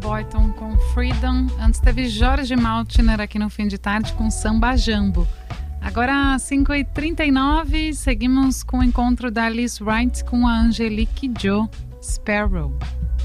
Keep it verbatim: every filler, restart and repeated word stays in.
Boyton com Freedom. Antes teve Jorge Maltner aqui no Fim de Tarde com Samba Jambo. Agora, cinco e trinta e nove, seguimos com o encontro da Alice Wright com a Angelique Kidjo, Sparrow.